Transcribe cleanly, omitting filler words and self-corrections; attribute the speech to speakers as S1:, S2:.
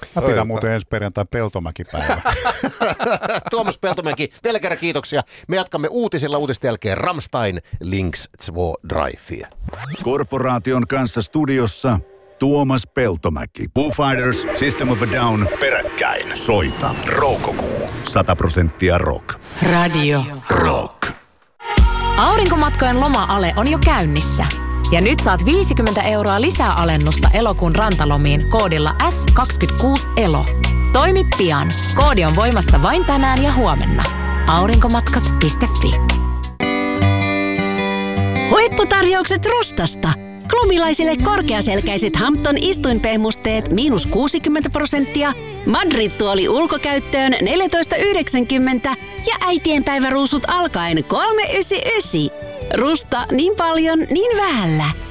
S1: Mä pidän muuten ensi perjantai Peltomäki-päivä.
S2: Tuomas Peltomäki, vielä kerran kiitoksia. Me jatkamme uutisilla uutisten jälkeen Rammstein Links 2 Drive.
S3: Korporaation kanssa studiossa Tuomas Peltomäki. Foo Fighters, System of a Down, peräkkäin. Soita. Roukokuu. 100% rock.
S4: Radio
S3: Rock.
S4: Aurinkomatkojen loma-ale on jo käynnissä. Ja nyt saat 50 € lisää alennusta elokuun rantalomiin koodilla S26ELO. Toimi pian. Koodi on voimassa vain tänään ja huomenna. Aurinkomatkat.fi.
S5: Huipputarjoukset Rustasta. Klumilaisille korkeaselkäiset Hampton istuinpehmusteet -60%, Madrid-tuoli ulkokäyttöön 14,90 ja äitienpäiväruusut alkaen 3,99. Rusta niin paljon, niin vähällä.